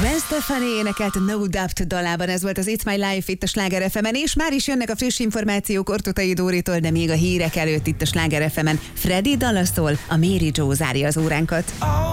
Gwen Stefani énekelt No Doubt dalában, ez volt az It's My Life itt a Sláger FM-en, és már is jönnek a friss információk Orthotai Dóritól, de még a hírek előtt itt a Sláger FM-en Freddy Dallasztól a Mary Jo zárja az óránkat.